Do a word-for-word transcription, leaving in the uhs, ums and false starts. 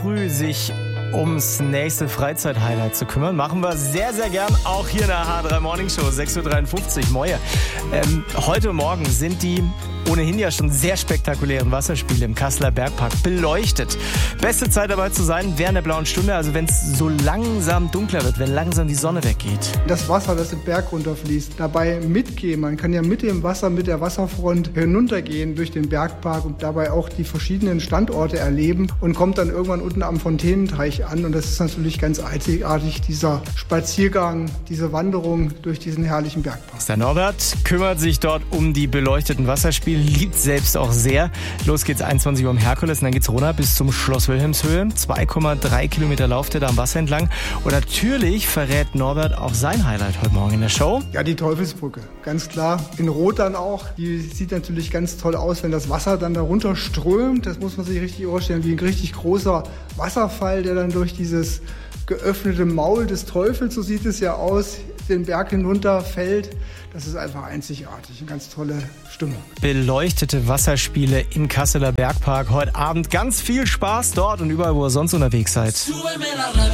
Früh sich ums nächste Freizeithighlight zu kümmern. Machen wir sehr, sehr gern, auch hier in der H drei Morning Show, sechs Uhr dreiundfünfzig, Moje. Ähm, heute Morgen sind die ohnehin ja schon sehr spektakulären Wasserspiele im Kasseler Bergpark beleuchtet. Beste Zeit dabei zu sein während der blauen Stunde, also wenn es so langsam dunkler wird, wenn langsam die Sonne weggeht. Das Wasser, das den Berg runterfließt, dabei mitgehen. Man kann ja mit dem Wasser, mit der Wasserfront hinuntergehen durch den Bergpark und dabei auch die verschiedenen Standorte erleben und kommt dann irgendwann unten am Fontänenteich an. Und das ist natürlich ganz einzigartig, dieser Spaziergang, diese Wanderung durch diesen herrlichen Bergpark. Der Norbert kümmert sich dort um die beleuchteten Wasserspiele, liebt selbst auch sehr. Los geht's einundzwanzig Uhr im Herkules und dann geht's runter bis zum Schloss Wilhelmshöhe. zwei Komma drei Kilometer lauft er da am Wasser entlang. Und natürlich verrät Norbert auch sein Highlight heute Morgen in der Show. Ja, die Teufelsbrücke, ganz klar. In Rot dann auch. Die sieht natürlich ganz toll aus, wenn das Wasser dann da runter strömt. Das muss man sich richtig vorstellen, wie ein richtig großer Wasserfall, der dann durch dieses geöffnete Maul des Teufels, so sieht es ja aus, den Berg hinunter fällt. Das ist einfach einzigartig, eine ganz tolle Stimmung. Beleuchtete Wasserspiele im Kasseler Bergpark. Heute Abend ganz viel Spaß dort und überall, wo ihr sonst unterwegs seid.